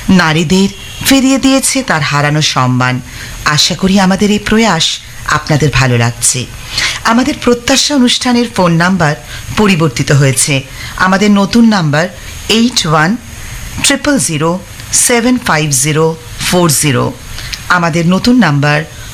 নারীদের ফিরিয়ে দিয়েছে তার হারানো সম্মান। আশা করি আমাদের এই প্রয়াস আপনাদের ভালো লাগছে। আমাদের প্রত্যাশা অনুষ্ঠানের ফোন নাম্বার পরিবর্তিত হয়েছে। আমাদের নতুন নাম্বার 8100075040। আমাদের নতুন নাম্বার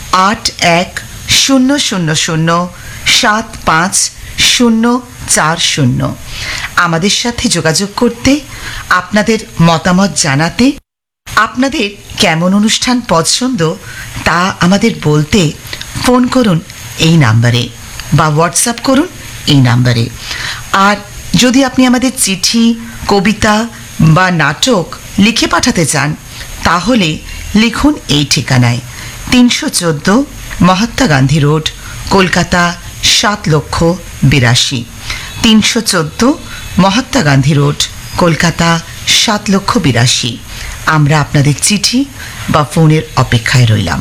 8100075040। আমাদের সাথে যোগাযোগ করতে, আপনাদের মতামত জানাতে, আপনাদের কেমন অনুষ্ঠান পছন্দ তা আমাদের বলতে ফোন করুন এই নাম্বারে বা হোয়াটসঅ্যাপ করুন এই নাম্বারে। আর যদি আপনি আমাদের চিঠি, কবিতা বা নাটক লিখে পাঠাতে চান তাহলে লিখুন এই ঠিকানায়: 314 মহাত্মা গান্ধী রোড, কলকাতা 7,82,। 314 মহাত্মা গান্ধী রোড, কলকাতা 7,82,। আমরা আপনাদের চিঠি বা ফোনের অপেক্ষায় রইলাম।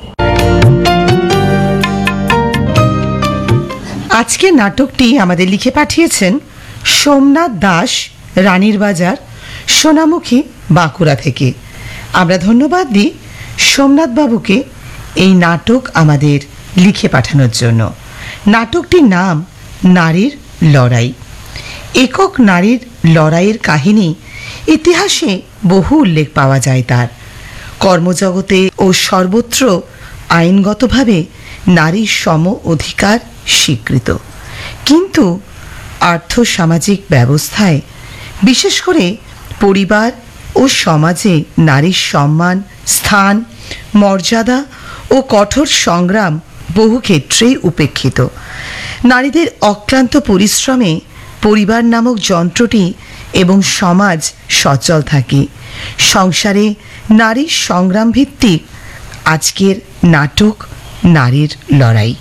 আজকের নাটকটি আমাদের লিখে পাঠিয়েছেন সোমনাথ দাস, রানীর বাজার, সোনামুখী, বাঁকুড়া থেকে। আমরা ধন্যবাদ দিই সোমনাথ বাবুকে এই নাটক আমাদের লিখে পাঠানোর জন্য। নাটকটির নাম নারীর লড়াই। একক নারীর লড়াইয়ের কাহিনী ইতিহাসে বহু উল্লেখ পাওয়া যায় তার। কর্মজগতে ও সর্বত্র আইনগতভাবে নারীর সম অধিকার স্বীকৃত, কিন্তু আর্থসামাজিক ব্যবস্থায়, বিশেষ করে পরিবার ও সমাজে নারীর সম্মান, স্থান, মর্যাদা ও কঠোর সংগ্রাম বহু ক্ষেত্রেই উপেক্ষিত। নারীদের অক্লান্ত পরিশ্রমে পরিবার নামক যন্ত্রটি এবং সমাজ সচল থাকে। সংসারে নারীর সংগ্রাম ভিত্তিক আজকের নাটক নারীর লড়াই।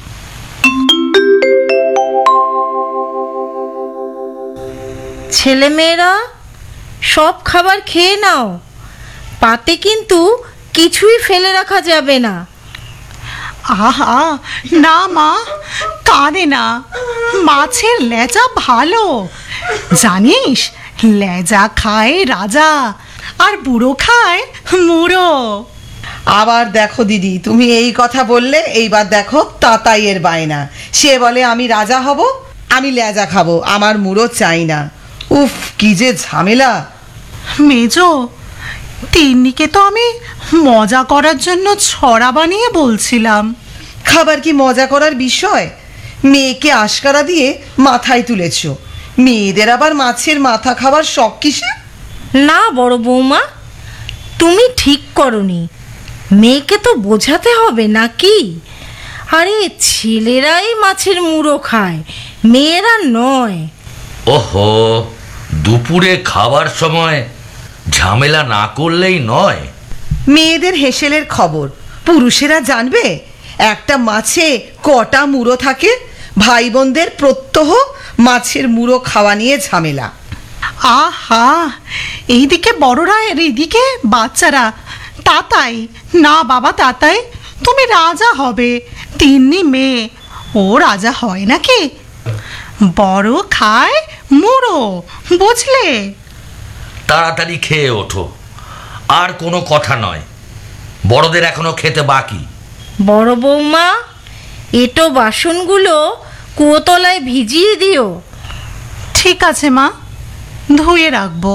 ছেলেমেয়েরা সব খাবার খেয়ে নাও, পাতে কিন্তু কিছুই ফেলে রাখা যাবে না। আহা, না মা, কাঁদে না। মাছের লেজা ভালো, জানিস? লেজা খায় রাজা আর বুড়ো খায় মুড়ো। আবার দেখো দিদি, তুমি এই কথা বললে, এইবার দেখো তাতাইয়ের বায়না। সে বলে আমি রাজা হব, আমি লেজা খাবো, আমার মুড়ো চাই না। উফ, কি যে ঝামেলা। মেজো, তিন্নিকে তো আমি মজা করার জন্য ছড়া বানিয়ে বলছিলাম। খাবার কি মজা করার বিষয়? মেয়েকে আশকারা দিয়ে মাথায় তুলেছ। মেয়েদের আবার মাছের মাথা খাবার শখ কিসে? না বড় বৌমা, তুমি ঠিক করনি। মেয়েকে তো বোঝাতে হবে নাকি? আরে ছেলেরাই মাছের মুড়ো খায়, মেয়েরা নয়। ওহো, দুপুরে খাবার সময় ঝামেলা না করলেই নয়। মেয়েদের হেসেলের খবর পুরুষেরা জানবে? একটা মাছে কটা মুড়ো থাকে? ভাই বোনদের প্রত্যহ মাছের মুড়ো খাওয়া নিয়ে ঝামেলা। আহা, এইদিকে বড়রা আর এইদিকে বাচ্চারা। তাতাই, না বাবা তাতাই, তুমি রাজা হবে। তিন্নি মেয়ে, ও রাজা হয় নাকি? বড় খায় মুড়ো, বুঝলে? তাড়াতাড়ি খেয়ে ওঠো, আর কোনো কথা নয়। বড়দের এখনো খেতে বাকি। বড় বৌমা, এটো বাসনগুলো কুয়োতলায় ভিজিয়ে দিও। ঠিক আছে মা, ধুয়ে রাখবো।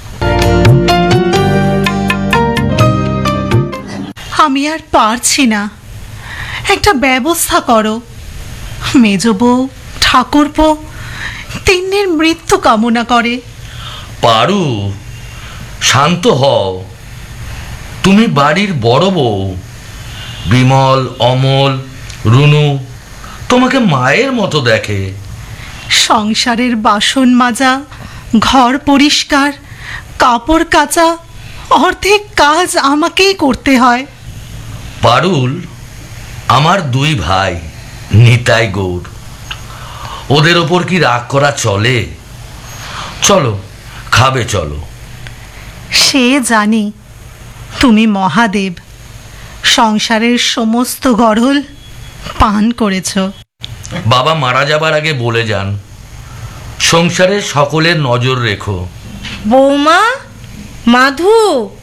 আমি আর পারছি না, একটা ব্যবস্থা করো। মেজ বউ, ঠাকুরপো তিন্নির মৃত্যু কামনা করে। পারু, শান্ত হও। তুমি বাড়ির বড় বউ। বিমল, অমল, রুনু তোমাকে মায়ের মতো দেখে। সংসারের বাসন মাজা, ঘর পরিষ্কার, কাপড় কাচা, অর্ধেক কাজ আমাকেই করতে হয়। পারুল, আমার দুই ভাই নিতাই, গৌর, ওদের ওপর কি রাগ করা চলে? চলো খাবে, চলো। সে জানি তুমি মহাদেব, সংসারের সমস্ত গরল পান করেছ। বাবা মারা যাবার আগে বলে যান, সংসারের সকলের নজর রেখো। বৌমা, মাধু,